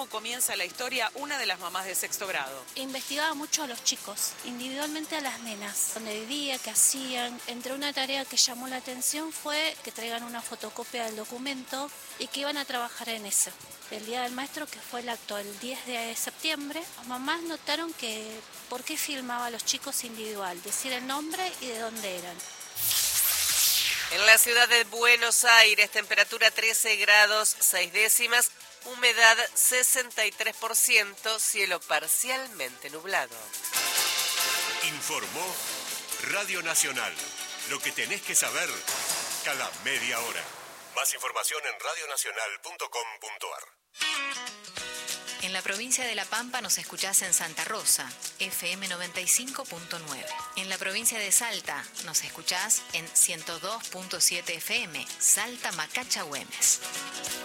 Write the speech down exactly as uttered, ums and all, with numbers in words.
cómo comienza la historia una de las mamás de sexto grado. Investigaba mucho a los chicos, individualmente a las nenas, dónde vivía, qué hacían. Entre una tarea que llamó la atención fue que traigan una fotocopia del documento y que iban a trabajar en eso. El Día del Maestro, que fue el acto el diez de septiembre, las mamás notaron que por qué filmaba a los chicos individual, decir el nombre y de dónde eran. En la ciudad de Buenos Aires, temperatura trece grados seis décimas, humedad sesenta y tres por ciento, cielo parcialmente nublado. Informó Radio Nacional. Lo que tenés que saber cada media hora. Más información en radio nacional punto com punto a r. En la provincia de La Pampa nos escuchás en Santa Rosa, F M noventa y cinco punto nueve. En la provincia de Salta nos escuchás en ciento dos punto siete F M, Salta Macacha Güemes.